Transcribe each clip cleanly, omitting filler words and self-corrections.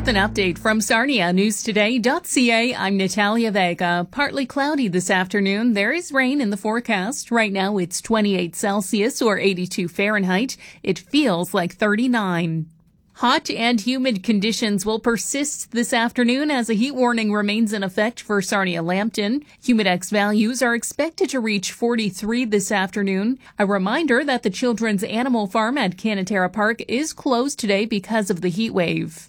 With an update from Sarnia Newstoday.ca, I'm Natalia Vega. Partly cloudy this afternoon. There is rain in the forecast. Right now it's 28 Celsius or 82 Fahrenheit. It feels like 39. Hot and humid conditions will persist this afternoon as a heat warning remains in effect for Sarnia-Lambton. Humidex values are expected to reach 43 this afternoon. A reminder that the Children's Animal Farm at Canatera Park is closed today because of the heat wave.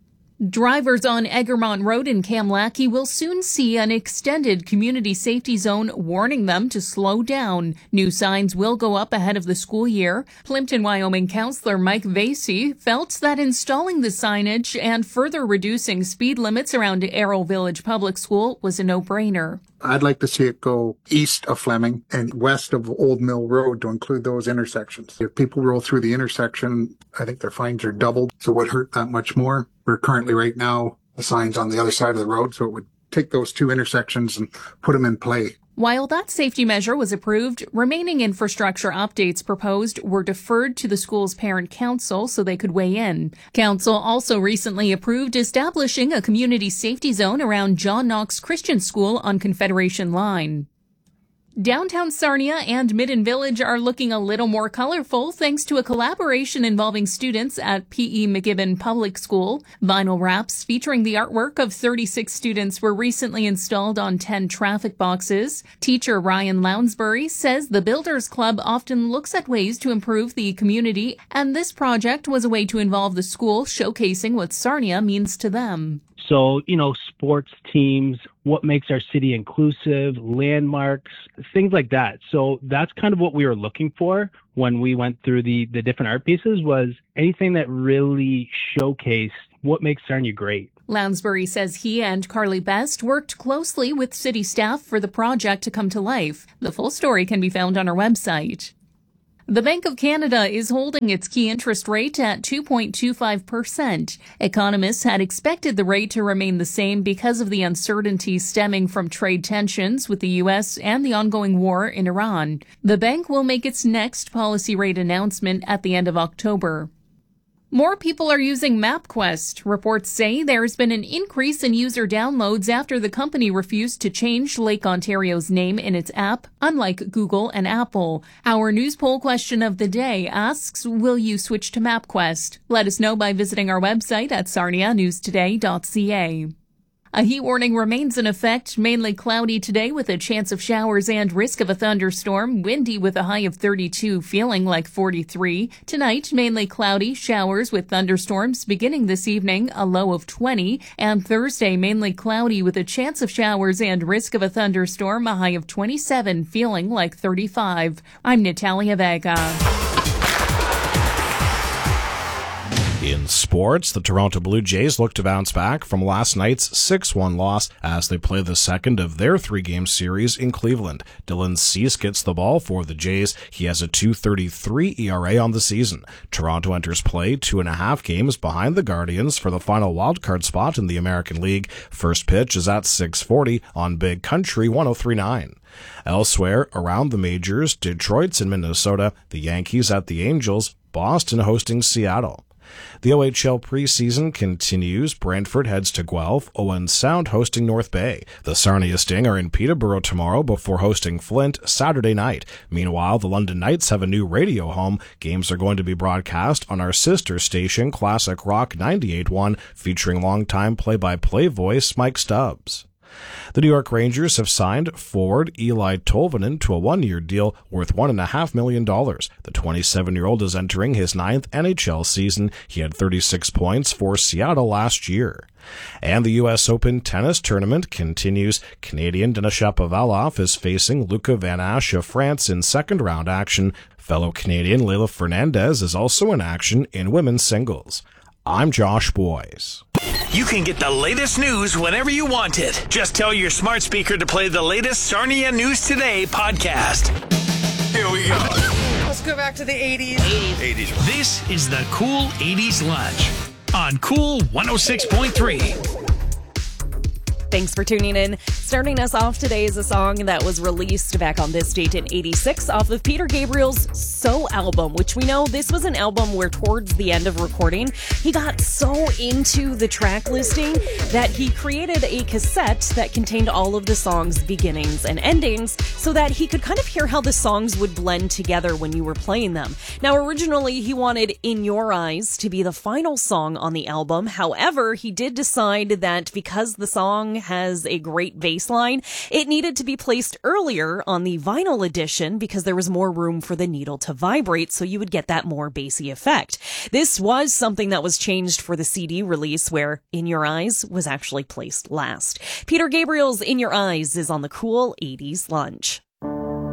Drivers on Egremont Road in Kamlaki will soon see an extended community safety zone warning them to slow down. New signs will go up ahead of the school year. Plimpton, Wyoming Councillor Mike Vasey felt that installing the signage and further reducing speed limits around Arrow Village Public School was a no-brainer. I'd like to see it go east of Fleming and west of Old Mill Road to include those intersections. If people roll through the intersection, I think their fines are doubled, so it would hurt that much more. We're currently right now, the sign's on the other side of the road, so it would take those two intersections and put them in play. While that safety measure was approved, remaining infrastructure updates proposed were deferred to the school's parent council so they could weigh in. Council also recently approved establishing a community safety zone around John Knox Christian School on Confederation Line. Downtown Sarnia and Midden Village are looking a little more colorful thanks to a collaboration involving students at P.E. McGibbon Public School. Vinyl wraps featuring the artwork of 36 students were recently installed on 10 traffic boxes. Teacher Ryan Lounsbury says the Builders Club often looks at ways to improve the community, and this project was a way to involve the school, showcasing what Sarnia means to them. So, sports teams, what makes our city inclusive, landmarks, things like that. So that's kind of what we were looking for when we went through the different art pieces, was anything that really showcased what makes Sarnia great. Lounsbury says he and Carly Best worked closely with city staff for the project to come to life. The full story can be found on our website. The Bank of Canada is holding its key interest rate at 2.25%. Economists had expected the rate to remain the same because of the uncertainty stemming from trade tensions with the U.S. and the ongoing war in Iran. The bank will make its next policy rate announcement at the end of October. More people are using MapQuest. Reports say there's been an increase in user downloads after the company refused to change Lake Ontario's name in its app, unlike Google and Apple. Our news poll question of the day asks, will you switch to MapQuest? Let us know by visiting our website at sarnianewstoday.ca. A heat warning remains in effect, mainly cloudy today with a chance of showers and risk of a thunderstorm, windy with a high of 32, feeling like 43. Tonight, mainly cloudy, showers with thunderstorms beginning this evening, a low of 20. And Thursday, mainly cloudy with a chance of showers and risk of a thunderstorm, a high of 27, feeling like 35. I'm Natalia Vega. In sports, the Toronto Blue Jays look to bounce back from last night's 6-1 loss as they play the second of their three-game series in Cleveland. Dylan Cease gets the ball for the Jays. He has a .233 ERA on the season. Toronto enters play 2.5 games behind the Guardians for the final wildcard spot in the American League. First pitch is at 6:40 on Big Country 103.9. Elsewhere, around the majors, Detroit's in Minnesota, the Yankees at the Angels, Boston hosting Seattle. The OHL preseason continues. Brantford heads to Guelph, Owen Sound hosting North Bay. The Sarnia Sting are in Peterborough tomorrow before hosting Flint Saturday night. Meanwhile, the London Knights have a new radio home. Games are going to be broadcast on our sister station, Classic Rock 98.1, featuring longtime play-by-play voice Mike Stubbs. The New York Rangers have signed forward Eli Tolvanen to a one-year deal worth $1.5 million. The 27-year-old is entering his 9th NHL season. He had 36 points for Seattle last year. And the U.S. Open tennis tournament continues. Canadian Denis Shapovalov is facing Luca Van Assche of France in second-round action. Fellow Canadian Leylah Fernandez is also in action in women's singles. I'm Josh Boyes. You can get the latest news whenever you want it. Just tell your smart speaker to play the latest Sarnia News Today podcast. Here we go. Let's go back to the 80s. 80s. This is the Cool 80s Lunch on Cool 106.3. Thanks for tuning in. Starting us off today is a song that was released back on this date in 86 off of Peter Gabriel's So album, which we know this was an album where towards the end of recording, he got so into the track listing that he created a cassette that contained all of the songs' beginnings and endings so that he could kind of hear how the songs would blend together when you were playing them. Now, originally, he wanted In Your Eyes to be the final song on the album. However, he did decide that because the song has a great bass line, it needed to be placed earlier on the vinyl edition because there was more room for the needle to vibrate, so you would get that more bassy effect. This was something that was changed for the CD release, where In Your Eyes was actually placed last. Peter Gabriel's In Your Eyes is on the Cool 80s Lunch.